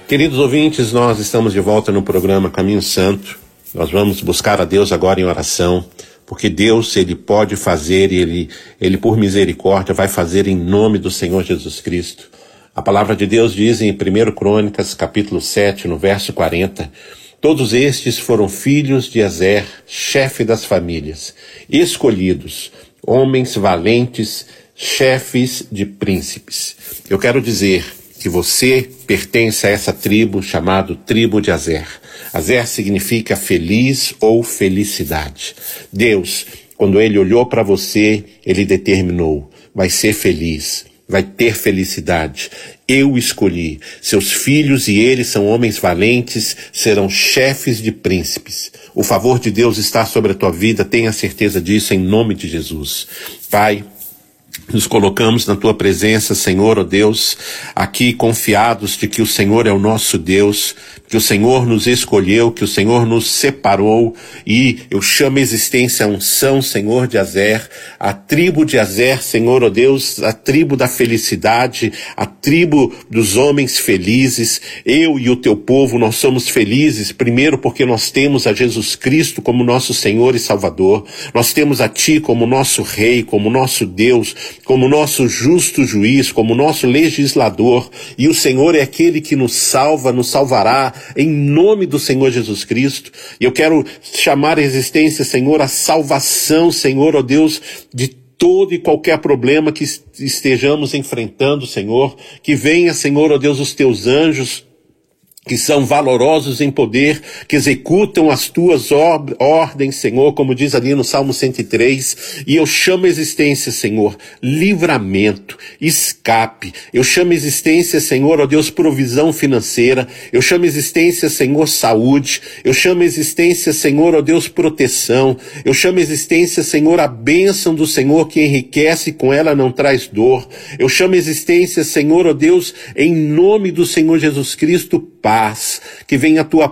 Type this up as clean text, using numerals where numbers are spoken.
Queridos ouvintes, nós estamos de volta no programa Caminho Santo. Nós vamos buscar a Deus agora em oração, porque Deus, Ele pode fazer e Ele por misericórdia vai fazer em nome do Senhor Jesus Cristo. A palavra de Deus diz em 1 Crônicas, capítulo 7, no verso 40, todos estes foram filhos de Ezer, chefe das famílias, escolhidos, homens valentes, chefes de príncipes. Eu quero dizer que você pertence a essa tribo chamada tribo de Ezer. Ezer significa feliz ou felicidade. Deus, quando Ele olhou para você, Ele determinou, vai ser feliz, vai ter felicidade. Eu escolhi. Seus filhos e eles são homens valentes, serão chefes de príncipes. O favor de Deus está sobre a tua vida, tenha certeza disso em nome de Jesus. Pai, nos colocamos na tua presença, Senhor, ó Deus, aqui confiados de que o Senhor é o nosso Deus, que o Senhor nos escolheu, que o Senhor nos separou, e eu chamo a existência a unção, Senhor, de Ezer, a tribo de Ezer, Senhor, ó Deus, a tribo da felicidade, a tribo dos homens felizes. Eu e o teu povo, nós somos felizes, primeiro porque nós temos a Jesus Cristo como nosso Senhor e Salvador, nós temos a Ti como nosso Rei, como nosso Deus, como nosso justo juiz, como nosso legislador, e o Senhor é aquele que nos salva, nos salvará, em nome do Senhor Jesus Cristo. E eu quero chamar a existência, Senhor, a salvação, Senhor, ó Deus, de todo e qualquer problema que estejamos enfrentando, Senhor, que venha, Senhor, ó Deus, os teus anjos, que são valorosos em poder, que executam as tuas ordens, Senhor, como diz ali no Salmo 103, e eu chamo a existência, Senhor, livramento, escape, eu chamo a existência, Senhor, ó Deus, provisão financeira, eu chamo a existência, Senhor, saúde, eu chamo a existência, Senhor, ó Deus, proteção, eu chamo a existência, Senhor, a bênção do Senhor que enriquece e com ela não traz dor, eu chamo a existência, Senhor, ó Deus, em nome do Senhor Jesus Cristo, paz, que venha a tua